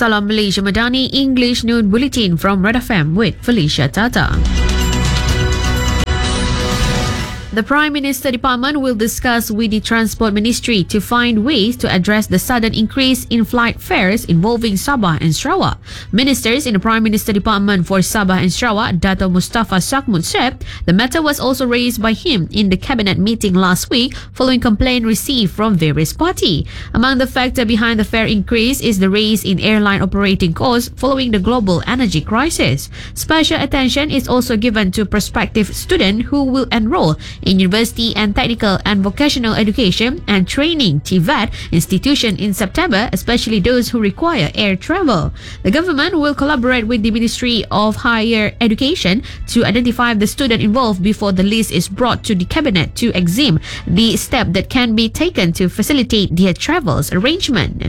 Salam Malaysia Madani English Noon Bulletin from Red FM with Felicia Tata. The Prime Minister Department will discuss with the Transport Ministry to find ways to address the sudden increase in flight fares involving Sabah and Sarawak. Ministers in the Prime Minister Department for Sabah and Sarawak, Dato Mustafa Sakmud, said the matter was also raised by him in the Cabinet meeting last week following complaint received from various parties. Among the factors behind the fare increase is the rise in airline operating costs following the global energy crisis. Special attention is also given to prospective students who will enroll in University and Technical and Vocational Education and Training (TVET) institution in September, especially those who require air travel. The government will collaborate with the Ministry of Higher Education to identify the student involved before the list is brought to the Cabinet to examine the step that can be taken to facilitate their travels arrangement.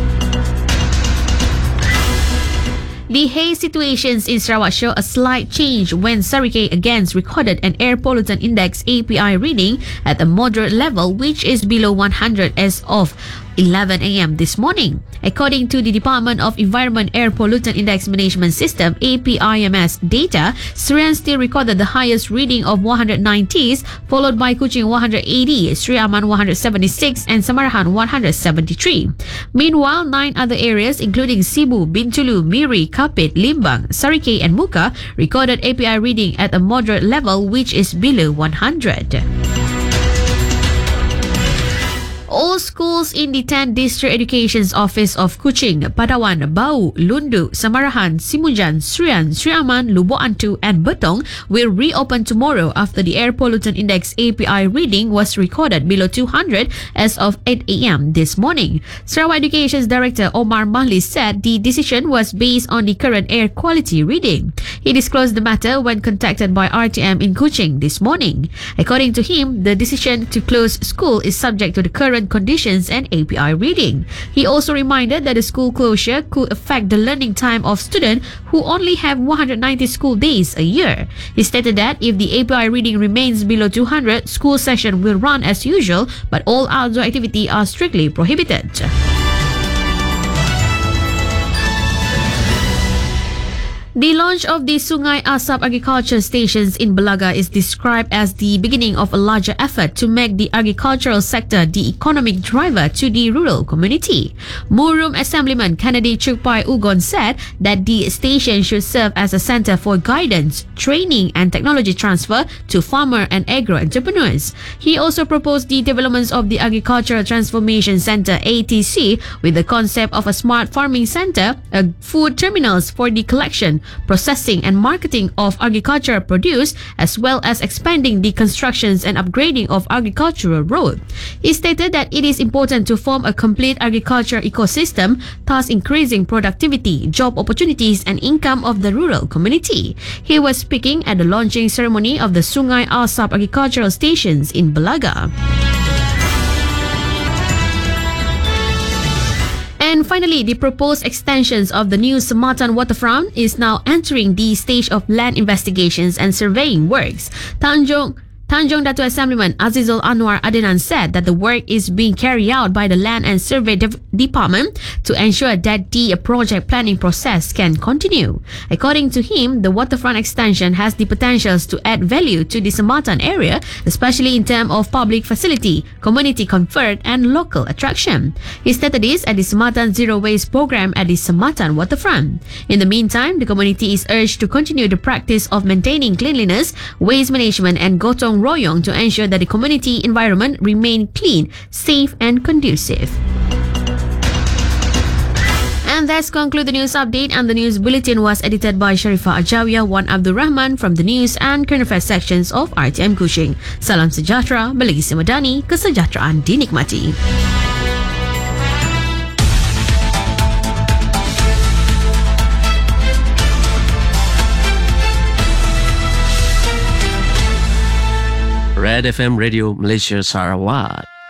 The haze situations in Sarawak show a slight change when Surrey again recorded an air pollutant index API reading at a moderate level, which is below 100 as of 11 a.m. this morning. According to the Department of Environment Air Pollutant Index Management System (APIMS) data, Serian still recorded the highest reading of 190s, followed by Kuching 180, Sri Aman 176 and Samarahan 173. Meanwhile, 9 other areas including Sibu, Bintulu, Miri, Kapit, Limbang, Sarike and Muka recorded API reading at a moderate level, which is below 100. All schools in the 10 District Education's Office of Kuching, Padawan, Bau, Lundu, Samarahan, Simunjan, Serian, Sri Aman, Lubuk Antu and Betong will reopen tomorrow after the Air Pollutant Index API reading was recorded below 200 as of 8 a.m. this morning. Sarawak Education's Director Omar Mahli said the decision was based on the current air quality reading. He disclosed the matter when contacted by RTM in Kuching this morning. According to him, the decision to close school is subject to the current conditions and API reading. He also reminded that the school closure could affect the learning time of students who only have 190 school days a year. He stated that if the API reading remains below 200, school session will run as usual, but all outdoor activity are strictly prohibited. The launch of the Sungai Asap agriculture stations in Belaga is described as the beginning of a larger effort to make the agricultural sector the economic driver to the rural community. Murum Assemblyman Kennedy Chukpai Ugon said that the station should serve as a center for guidance, training and technology transfer to farmer and agro entrepreneurs. He also proposed the development of the Agricultural Transformation Center ATC with the concept of a smart farming center, food terminals for the collection, processing and marketing of agricultural produce, as well as expanding the constructions and upgrading of agricultural road. He stated that it is important to form a complete agriculture ecosystem, thus increasing productivity, job opportunities and income of the rural community. He was speaking at the launching ceremony of the Sungai Asap agricultural stations in Belaga. And finally, the proposed extensions of the new Sematan waterfront is now entering the stage of land investigations and surveying works. Tanjung Dato' Assemblyman Azizul Anwar Adenan said that the work is being carried out by the Land and Survey Department to ensure that the project planning process can continue. According to him, the waterfront extension has the potentials to add value to the Sematan area, especially in terms of public facility, community comfort and local attraction. He stated this at the Sematan Zero Waste program at the Sematan waterfront. In the meantime, the community is urged to continue the practice of maintaining cleanliness, waste management and gotong royong to ensure that the community environment remain clean, safe and conducive. And that's conclude the news update, and the news bulletin was edited by Sharifah Ajawiya, Wan Abdul Rahman from the news and current affairs sections of RTM Kuching. Salam sejahtera, Malaysia Madani, kesejahteraan dinikmati. Red FM Radio Malaysia Sarawak.